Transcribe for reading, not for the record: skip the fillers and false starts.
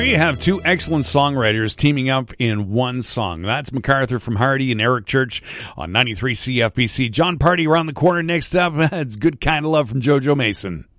you have two excellent songwriters teaming up in one song. That's MacArthur from Hardy and Eric Church on 93 CFBC. John Party around the corner next up. It's Good Kind of Love from JoJo Mason.